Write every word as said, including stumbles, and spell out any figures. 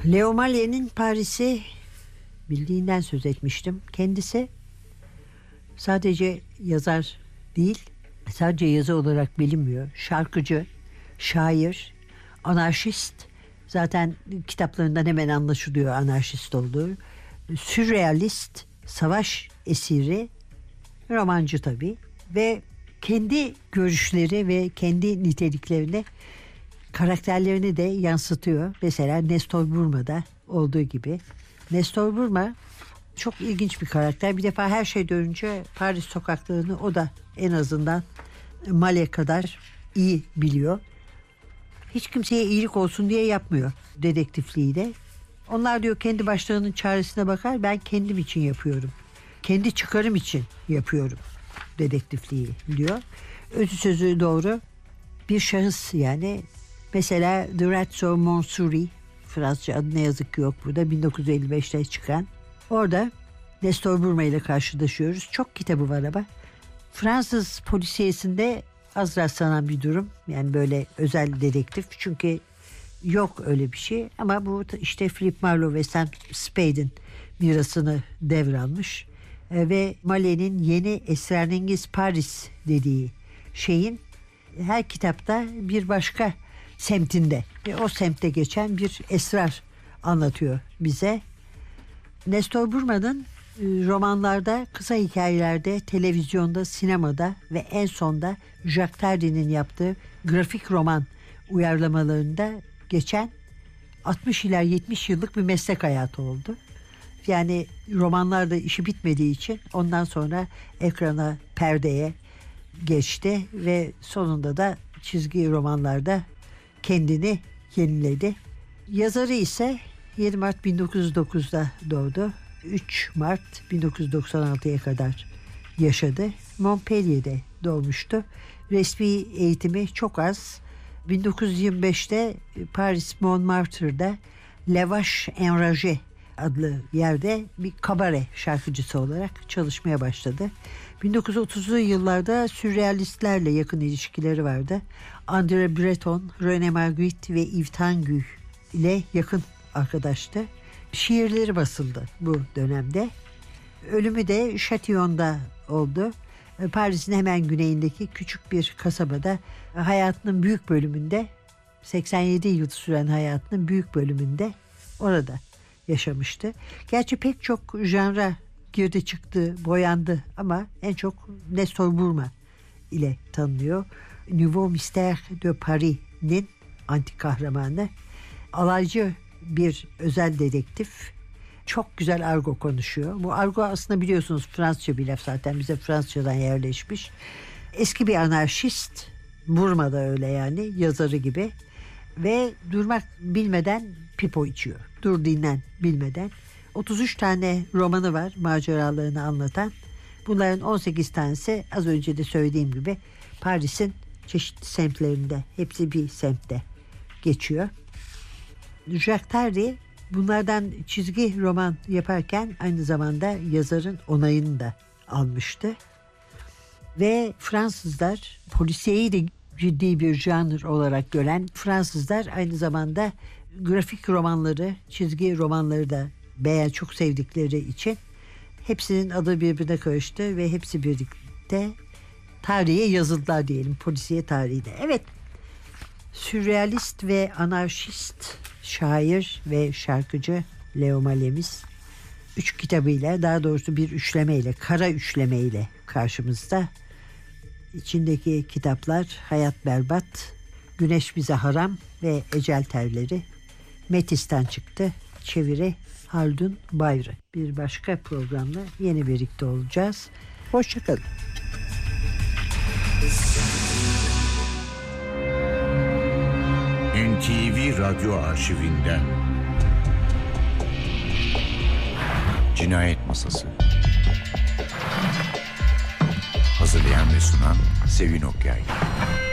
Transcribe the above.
Leo Mallée'nin Paris'i bildiğinden söz etmiştim. Kendisi sadece yazar değil, sadece yazı olarak bilinmiyor. Şarkıcı, şair, anarşist, zaten kitaplarından hemen anlaşılıyor anarşist olduğu. Sürrealist, savaş esiri, romancı tabii ve kendi görüşleri ve kendi niteliklerini, karakterlerini de yansıtıyor. Mesela Nestor Burma'da olduğu gibi. Nestor Burma çok ilginç bir karakter. Bir defa her şeyden önce Paris sokaklarını o da en azından Mallet kadar iyi biliyor. Hiç kimseye iyilik olsun diye yapmıyor dedektifliği de. Onlar diyor kendi başlarının çaresine bakar, ben kendim için yapıyorum. Kendi çıkarım için yapıyorum dedektifliği diyor. Özü sözü doğru bir şahıs yani. Mesela The Rats of Montsouris, Fransızca adı ne yazık ki yok burada, bin dokuz yüz elli beşte çıkan. Orada Nestor Burma ile karşılaşıyoruz. Çok kitabı var ama Fransız polisiyesinde az rastlanan bir durum. Yani böyle özel dedektif, çünkü yok öyle bir şey. Ama bu işte Philip Marlowe ve Sam Spade'in mirasını devralmış. E, ve Mallée'nin yeni esrarengiz Paris dediği şeyin her kitapta bir başka semtinde ve o semtte geçen bir esrar anlatıyor bize. Nestor Burma'nın romanlarda, kısa hikayelerde, televizyonda, sinemada ve en sonda Jacques Tardy'nin yaptığı grafik roman uyarlamalarında geçen altmış ila yetmiş yıllık bir meslek hayatı oldu. Yani romanlarda işi bitmediği için ondan sonra ekrana, perdeye geçti ve sonunda da çizgi romanlarda kendini yeniledi. Yazarı ise yedi Mart bin dokuz yüz dokuzda doğdu. üç Mart bin dokuz yüz doksan altıya kadar yaşadı. Montpellier'de doğmuştu. Resmi eğitimi çok az. bin dokuz yüz yirmi beşte Paris Montmartre'da La Vache Enragée adlı yerde bir kabare şarkıcısı olarak çalışmaya başladı. bin dokuz yüz otuzlu yıllarda sürrealistlerle yakın ilişkileri vardı. André Breton, René Magritte ve Yves Tanguy ile yakın arkadaştı. Şiirleri basıldı bu dönemde. Ölümü de Châtillon'da oldu. Paris'in hemen güneyindeki küçük bir kasabada hayatının büyük bölümünde, seksen yedi yıl süren hayatının büyük bölümünde orada yaşamıştı. Gerçi pek çok janra girdi çıktı, boyandı ama en çok Nestor Burma ile tanınıyor. Nouveau Mystère de Paris'nin antik kahramanı, alaycı bir özel dedektif, çok güzel argo konuşuyor. Bu argo aslında biliyorsunuz Fransızca bir laf, zaten bize Fransızcadan yerleşmiş. Eski bir anarşist, Burma da öyle yani, yazarı gibi ve durmak bilmeden pipo içiyor. Dur dinlen bilmeden. otuz üç tane romanı var maceralarını anlatan. Bunların on sekiz tanesi az önce de söylediğim gibi Paris'in çeşitli semtlerinde, hepsi bir semtte geçiyor. Jacques Tardy bunlardan çizgi roman yaparken aynı zamanda yazarın onayını da almıştı. Ve Fransızlar, polisiyeyi de ciddi bir janr olarak gören Fransızlar aynı zamanda grafik romanları, çizgi romanları da beğen çok sevdikleri için hepsinin adı birbirine karıştı ve hepsi birlikte tarihe yazıldılar diyelim, polisiye tarihi de. Evet, sürrealist ve anarşist şair ve şarkıcı Leo Mallée'miz üç kitabıyla, daha doğrusu bir üçlemeyle, kara üçlemeyle karşımızda. İçindeki kitaplar Hayat Berbat, Güneş Bize Haram ve Ecel Terleri. Metis'ten çıktı. Çeviri Haldun Bayrı. Bir başka programla yeni birlikte olacağız. Hoşçakalın. N T V Radyo Arşivinden Cinayet Masası. Hazırlayan ve sunan Sevin Okyay.